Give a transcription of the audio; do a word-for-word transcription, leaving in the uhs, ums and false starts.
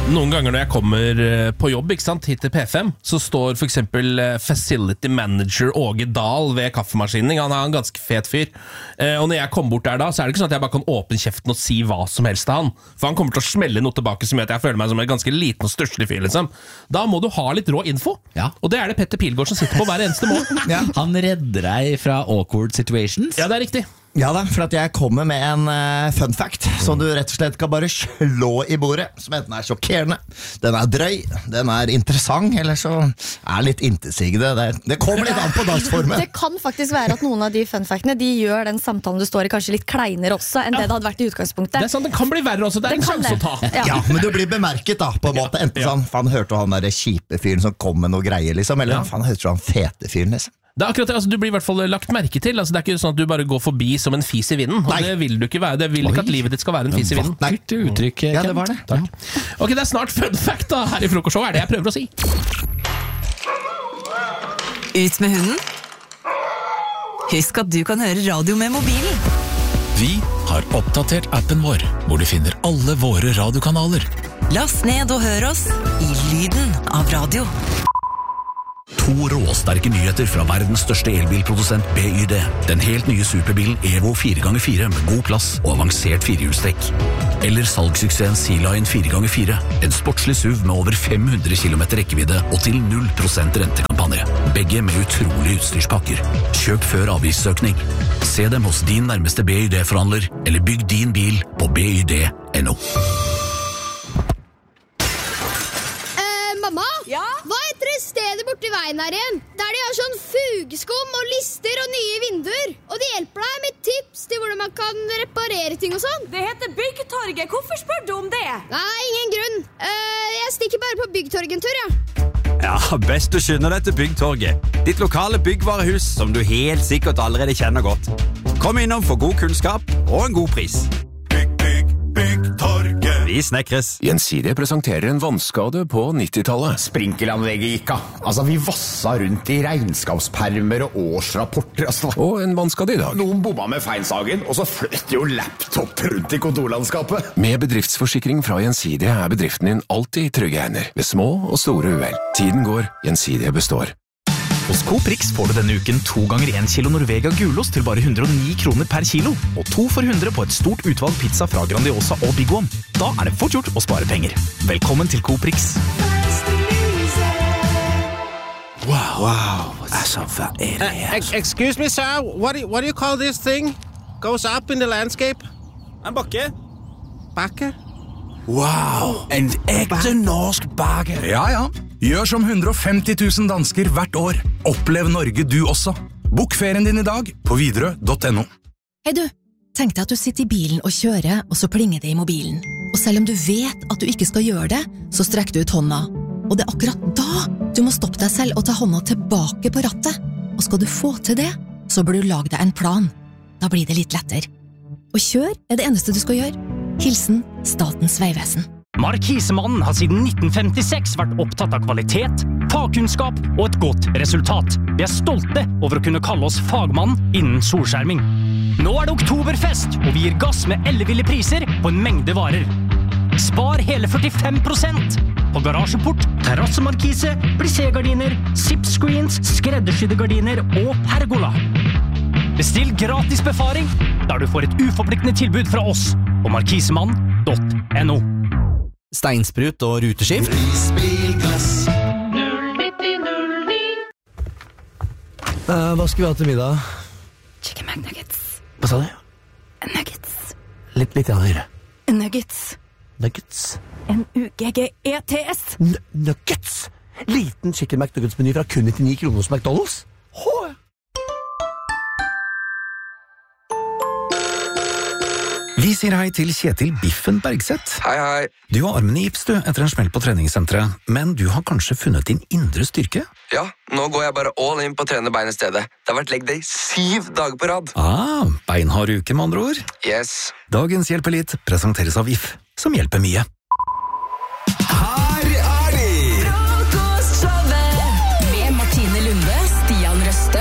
Noen ganger når jeg kommer på jobb, ikke sant, hit til P fem, så står for eksempel Facility Manager Åge Dahl ved kaffemaskinen. Han er en ganske fet fyr. Og når jeg kommer bort der da, så er det ikke sånn at jeg bare kan åpne kjeften og si hva som helst til han. For han kommer til å smelle noe tilbake som gjør at jeg føler meg som en ganske liten og størslig fyr, liksom. Da må du ha litt rå info. Ja. Og det er det Petter Pilgaard som sitter på hver eneste mål. Ja. Han redder deg fra awkward situations. Ja, det er riktig. Ja da, for at jeg kommer med en uh, fun fact som du rett og slett kan bare slå i bordet, som enten er sjokkerende, den er drøy, den er interessant, eller så er litt intetsigende. Det, det kommer litt an på dagsformen. Det kan faktisk være at noen av de fun factene, de gjør den samtalen du står i kanskje litt kleinere også enn ja. det det hadde vært i utgangspunktet. Det er sant, den kan bli verre også, det er den en sjanse å ta. Ja. ja, men du blir bemerket da, på en måte. Enten ja. sånn, faen, hørte du han der kjipe fyren som kom med noe greier, liksom, eller ja. faen, hørte du han fete fyren, liksom. Det er akkurat det, altså, du blir i hvert fall lagt merke til. Altså, det er ikke sånn at du bare går forbi som en fis i vinden. Og Nei. det vil du ikke være. Det vil ikke at livet ditt skal være en fis i vinden. Nei, det uttrykk, ja, det var det. Takk. Ok, det er snart fun fact da, her i Frokostshow, er det jeg prøver å si. Ut med hunden. Husk at du kan høre radio med mobilen. Vi har oppdatert appen vår, hvor du finner alle våre radiokanaler. Last ned og hør oss i lyden av radio. To råsterke nyheter fra verdens største elbilprodusent B Y D. Den helt nye superbilen Evo fire ganger fire med god plass og avansert firehjulstrekk. Eller salgssuksessen Sea Lion fire ganger fire. En sportslig S U V med over fem hundre kilometer rekkevidde og til null prosent rentekampanje. Begge med utrolige utstyrspakker. Kjøp før avgiftsøkning. Se dem hos din nærmeste B Y D-forhandler, eller bygg din bil på b y d punktum n o. Mamma, ja? Hva heter det stedet borti veien her igjen? Der de har sånn fugeskum og lister og nye vinduer. Og de hjelper deg med tips til hvordan man kan reparere ting og sånn. Det heter Byggtorget. Hvorfor spør du om det? Nei, ingen grunn. Uh, jeg stikker bare på Byggtorget en tur, ja. Ja, best du skynder deg til Byggtorget. Ditt lokale byggvarehus som du helt sikkert allerede kjenner godt. Kom innom for god kunnskap og en god pris. Bygg, bygg, Byggtorget. Vi snekres. Gjensidige presenterer en vannskade på nittitallet. Sprinkelanlegget gikk av. Altså, vi vassa rundt i regnskapspermer og årsrapporter. Altså. Og en vannskade i dag. Noen bomma med feilsagen, og så fløt jo laptop rundt i kontorlandskapet. Med bedriftsforsikring fra Gjensidige er bedriften din alltid i trygge hender. Ved små og store uhell. Tiden går, Gjensidige består. Hos Coprix får du denne uken to ganger en kilo Norvega gulost til bare hundre og ni kroner per kilo, og to for hundre på et stort utvalg pizza fra Grandiosa og Big One. Da er det fort gjort å spare penger. Velkommen til Coprix. Wow, wow. Altså, hva er det her? Uh, excuse me, sir. What do, you, what do you call this thing? Goes up in the landscape? En bakke. Bakke? Wow, en ekte norsk bakke. Ja, ja. Gjør som hundre og femti tusen dansker hvert år. Opplev Norge du også. Bok ferien din i dag på Widerøe punktum no. Hei du, tenk deg at du sitter i bilen og kjører, og så plinger det i mobilen. Og selv om du vet at du ikke skal gjøre det, så strekker du ut hånda. Og det er akkurat da du må stoppe deg selv og ta hånda tilbake på rattet. Og skal du få til det, så bør du lage deg en plan. Da blir det litt lettere. Og kjør er det eneste du skal gjøre. Hilsen Statens Vegvesen. Markisemannen har siden nitten femtiseks vært opptatt av kvalitet, fagkunnskap og et godt resultat. Vi er stolte over å kunne kalle oss fagmann innen solskjerming. Nå er det oktoberfest, og vi gir gass med elleville priser på en mengde varer. Spar hele førtifem prosent på garasjeport, terrassemarkise, plissé-gardiner, zip-screens, skreddersydde gardiner og pergola. Bestill gratis befaring, der du får et uforpliktende tilbud fra oss på markisemann punktum no. Steinsprut og ruteskift. null nitti null ni. Uh, hva skal vi ha til middag? Chicken McNuggets. Hva sa du? Nuggets. Litt, litt høyere. Nuggets. Nuggets. N U G G E T S. N nuggets. Liten chicken McNuggets-meny fra kun nittini kroner hos McDonald's. Hå! Vi sier hei til Kjetil Biffen Bergseth. Hei, hei. Du har armen i gips du, etter en smell på treningssenteret, men du har kanskje funnet din indre styrke? Ja, nå går jeg bare all in på å trene bein i stedet. Det har vært leg day syv dager på rad. Ah, beinhard uke med andre ord. Yes. Dagens Hjelper litt presenteres av V I F, som hjelper mye.